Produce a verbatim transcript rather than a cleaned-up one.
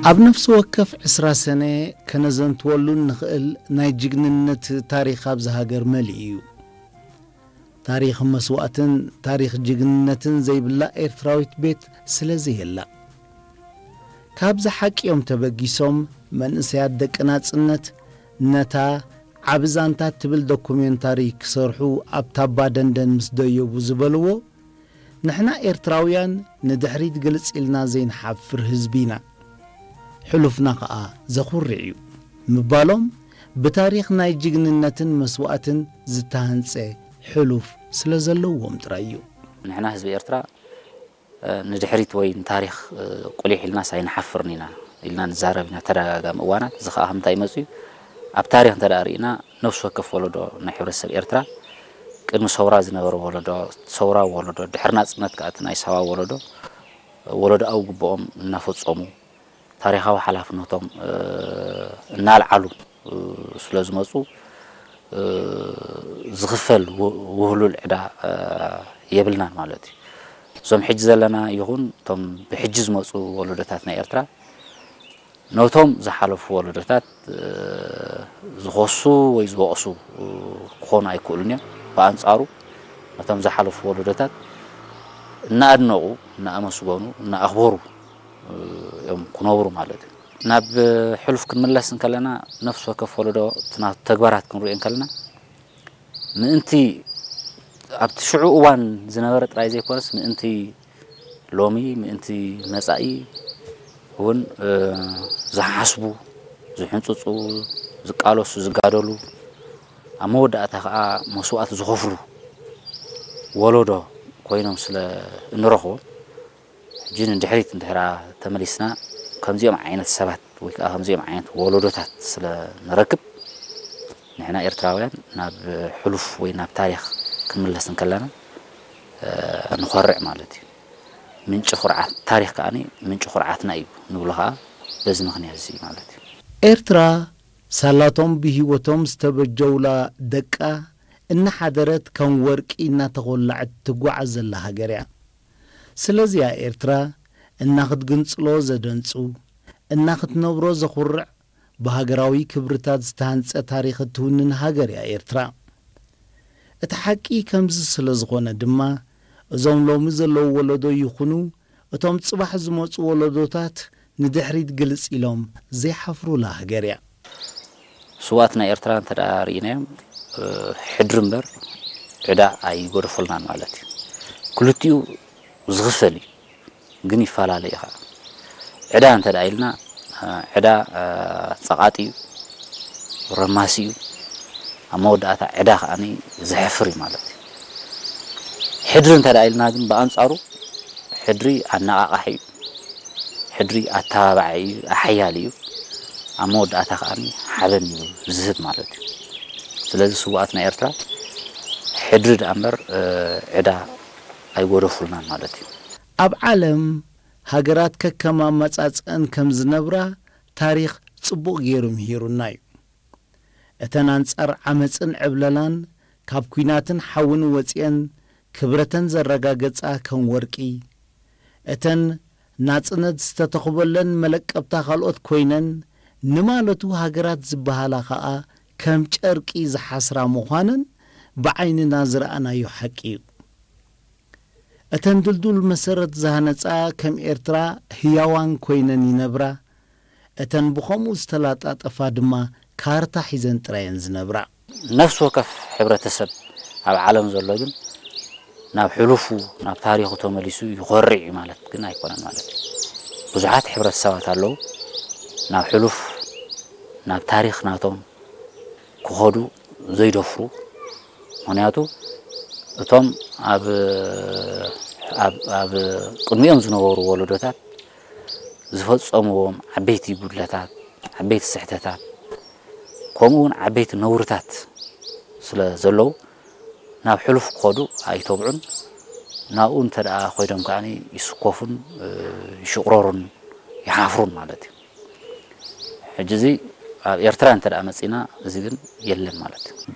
ኣብ ነፍሲ ወከፍ ዕስራ ሰነ ከነዘንትወሉን ንኽእል ናይ ጅግንነት ታሪኽ ኣብ ዝሃገር መሊእ እዩ። ታሪኽ መስዋዕትን ታሪኽ ጅግንነትን ዘይብላ ኤርትራዊት ቤት ስለዚ የላ ካብዚ ሓቂዮም ተበጊሶም መንእሰያት ደቂ ናጽነት ነታ ዓብዛንታት ትብል ዶኩሜንታሪ ክሰርሑ ኣብ ታባ ደንደን ምስ ደየቡ ዝበልዎ ንሕና ኤርትራውያን ንድሕሪት ግልጽ ኢልና ዘይንሓፍር ህዝቢና ሕሉፍና ከዓ ዘኹርዕ እዩ ምባሎም ብታሪኽ ናይ ጅግንነትን መስዋዕትን ዝተሃንጸ ሕሉፍ ስለ ዘለዎም ጥራይ እዩ። ንሕና ህዝቢ ኤርትራ ንድሕሪት ወይ ታሪኽ ቁሊሕ ኢልና ሳይንሓፍር ኢና ኢልና ንዛረብ ኢና ተደጋጋሚ እዋናት እዚ ከዓ ከምንታይ መጽኡ ኣብ ታሪኽ ተዳሪእና ነፍሲ ወከፍ ወለዶ ናይ ሕብረተሰብ ኤርትራ ቅድሚ ሰውራ ዝነበረ ወለዶ ሰውራ ወለዶ ድሕሪ ናጽነት ከዓ ናይ ሰባ ወለዶ ወለዶ ኣብ ግቦኦም እናፈጸሙ ታሪኻዊ ሓላፍነቶም እናልዓሉ ስለ ዝመጹ ዝኽፈል ውህሉል ዕዳ የብልናን ማለት እዩ። እዞም ሕጂ ዘለና ይኹን እቶም ብሕጂ ዝመጹ ወለዶታት ናይ ኤርትራ ነቶም ዝሓለፉ ወለዶታት ዝኸሱ ወይ ዝወቕሱ ክኾኑ ኣይክእሉን እዮም። ብኣንጻሩ ነቶም ዝሓለፉ ወለዶታት እናኣድነቑ እናኣመስገኑ እናኣኽበሩ እዮም ክነብሩ ማለት እዩ። ናብ ሕሉፍ ክንምለስ እንከለና ነፍሲ ወከፍ ወለዶ ትናቱ ተግባራት ክንሪኦ እንከለና ምእንቲ ኣብቲ ሽዑ እዋን ዝነበረ ጥራይ ዘይኮነስ ምእንቲ ሎሚ ምእንቲ መጻኢ እውን ዝሓስቡ ዝሕንጽጹ ዝቃለሱ ዝጋደሉ ኣብ መወዳእታ ከዓ መስዋዕት ዝኸፍሉ ወለዶ ኮይኖም ስለ እንረኽቦም ሕጂ ንድሕሪት እንድሕራ ተመሊስና ከምዚኦም ዓይነት ሰባት ወይ ከዓ ከምዚኦም ዓይነት ወለዶታት ስለ ንረክብ ንሕና ኤርትራውያን ናብ ሕሉፍ ወይ ናብ ታሪኽ ክንምለስ እንከለና ንኸርዕ ማለት እዩ። ምንጭ ኹርዓት ታሪኽ ከዓኒ ምንጭ ኹርዓትና እዩ ንብሎ ከዓ በዚ ምኽንያት እዚ ማለት እዩ። ኤርትራ ሳላቶም ብሂወቶም ዝተበጀውላ ደቃ እናሓደረት ከም ወርቂ እናተቖላዕት ትጓዓዝ ዘላ ሃገር እያ። ስለዚያ ኤርትራ እናኽትግንጽሎ ዘደንጹ እናኽትነብሮ ዘኹርዕ ብሃገራዊ ክብርታት ዝተሃንጸ ታሪኽ እትውንን ሃገር እያ ኤርትራ። እቲ ሓቂ ከምዚ ስለ ዝኾነ ድማ እዞም ሎሚ ዘለዉ ወለዶ ይኹኑ እቶም ጽባሕ ዝመጹ ወለዶታት ንድሕሪት ግልጽ ኢሎም ዘይሓፍሩላ ሃገር እያ። ስዋት ናይ ኤርትራ እንተደኣ ርኢናዮም ሕድሪ እምበር ዕዳ ኣይጐደፈሉናን ማለት እዩ። ክልቲኡ ዝኽፈል እዩ ግን ይፈላለ እዩ ከዓ ዕዳ እንተደኣ ኢልና ዕዳ ጸቓጢ እዩ ረማሲ እዩ ኣብ መወዳእታ ዕዳ ከዓኒ ዘሕፍር እዩ ማለት እዩ። ሕድሪ እንተደኣ ኢልና ግን ብኣንጻሩ ሕድሪ ኣነቓቓሒ እዩ ሕድሪ ኣተባባዒ እዩ ኣሓያል እዩ ኣብ መወዳእታ ከዓኒ ሓበን እዩ ዝህብ ማለት እዩ። ስለዚ ስዋኣት ናይ ኤርትራ ሕድሪ ደኣ እምበር ዕዳ ኣይጐደፍሉናን ማለት እዩ። ኣብ ዓለም ሃገራት ከከም ኣመጻጽአን ከም ዝነብራ ታሪኽ ጽቡቕ ገይሩ ምሂሩና እዩ። እተን አንጻር ዓመፅን ዕብለላን ካብ ኩናትን ሓውን ወፂአን ክብረተን ዘረጋገጻ ከም ወርቂ እተን ናጽነት ዝተተኽበለን መለቀብታ ካልኦት ኮይነን ንማለቱ ሃገራት ዝበሃላ ከዓ ከም ጨርቂ ዝሓስራ ምዃነን ብዓይንና ዝረኣናዮ ሓቂ እዩ። እተን ድልዱል መሰረት ዝሃነጻ ከም ኤርትራ ህያዋን ኮይነን ይነብራ እተን ብኸምኡ ዝተላጣጠፋ ድማ ካርታ ሒዘን ጥራየን ዝነብራ ነፍሲ ወከፍ ሕብረተሰብ ኣብ ዓለም ዘሎ ግን ናብ ሕሉፉ ናብ ታሪኹ ተመሊሱ ይኸርዕ እዩ ማለት ግን ኣይኮነን ማለት እዩ። ብዙሓት ሕብረተሰባት ኣለዉ ናብ ሕሉፍ ናብ ታሪኽ ናቶም ክኸዱ ዘይደፍሩ ምክንያቱ እቶም ኣብ ኣብ ቅድሚኦም ዝነበሩ ወለዶታት ዝፈጸምዎም ዓበይቲ ጉድለታት ዓበይቲ ስሕተታት ከምኡውን ዓበይቲ ነውርታት ስለ ዘለዉ ናብ ሕሉፍ ክኸዱ ኣይተብዑን ናብኡ እንተደኣ ኮይዶም ከዓኒ ይስኮፉን ይሽቕረሩን ይሓፍሩን ማለት እዩ። ሕጂ እዚ ኣብ ኤርትራ እንተደኣ መፂና እዚ ግን የለን ማለት እዩ።